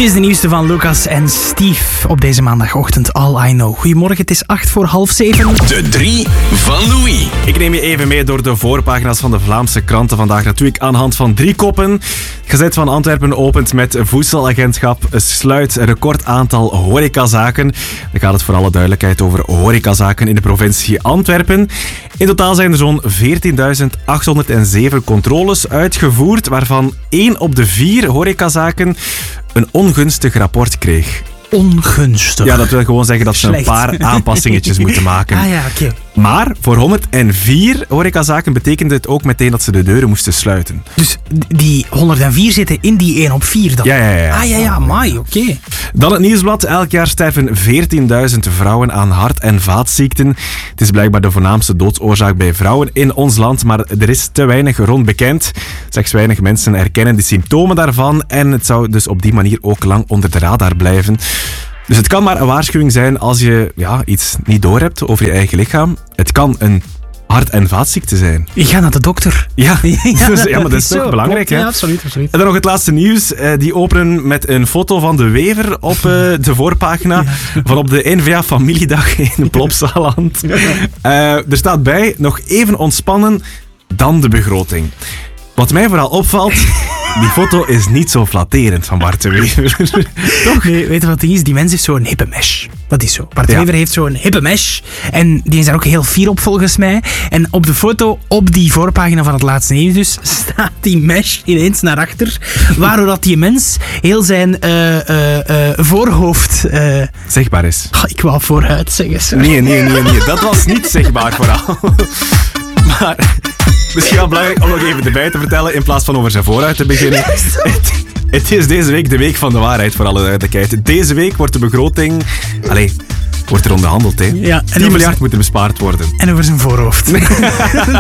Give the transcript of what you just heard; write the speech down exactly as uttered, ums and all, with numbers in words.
is de nieuwste van Lucas en Steve op deze maandagochtend. All I Know. Goedemorgen, het is acht voor half zeven. De drie van Louis. Ik neem je even mee door de voorpagina's van de Vlaamse kranten vandaag. Dat doe ik aan de hand van drie koppen. Gazet van Antwerpen opent met voedselagentschap sluit record aantal horecazaken. Dan gaat het voor alle duidelijkheid over horecazaken in de provincie Antwerpen. In totaal zijn er zo'n veertienduizend achthonderdzeven controles uitgevoerd, waarvan één op de vier horecazaken een ongunstig rapport kreeg. Ongunstig. Ja, dat wil gewoon zeggen dat ze Slecht. een paar aanpassingetjes moeten maken. Ah ja, oké. Okay. Maar voor honderdvier horecazaken betekende het ook meteen dat ze de deuren moesten sluiten. Dus die honderdvier zitten in die één op vier dan? Ja, ja, ja. Ah ja, ja, amai, oké. Okay. Dan het nieuwsblad. Elk jaar sterven veertienduizend vrouwen aan hart- en vaatziekten. Het is blijkbaar de voornaamste doodsoorzaak bij vrouwen in ons land, maar er is te weinig rond bekend. Slechts weinig mensen herkennen de symptomen daarvan en het zou dus op die manier ook lang onder de radar blijven. Dus het kan maar een waarschuwing zijn als je ja, iets niet doorhebt over je eigen lichaam. Het kan een hart- en vaatziekte zijn. Je gaat naar de dokter. Ja, ja, ja maar dat is toch belangrijk, hè? Ja, absoluut, absoluut. En dan nog het laatste nieuws. Uh, die openen met een foto van de wever op uh, de voorpagina ja. van op de N V A-familiedag in Plopsaland. Uh, er staat bij, nog even ontspannen, dan de begroting. Wat mij vooral opvalt, die foto is niet zo flatterend van Bart de Wever. Toch? Nee, weet je wat het is? Die mens heeft zo'n hippe mesh. Dat is zo. Bart de ja. Wever heeft zo'n hippe mesh. En die is daar ook heel fier op volgens mij. En op de foto, op die voorpagina van het laatste nieuws dus, staat die mesh ineens naar achter. Waardoor dat die mens heel zijn uh, uh, uh, voorhoofd... Uh... Zegbaar is. Oh, ik wou vooruit zeggen. Sorry. Nee, nee, nee, nee. Dat was niet zegbaar vooral. Maar... Misschien wel belangrijk om nog even erbij te vertellen, in plaats van over zijn vooruit te beginnen. Het, het is deze week de week van de waarheid, voor alle duidelijkheid. Deze week wordt de begroting... Allee, wordt er onderhandeld, hè. Ja, tien miljard moet er bespaard worden. En over zijn voorhoofd.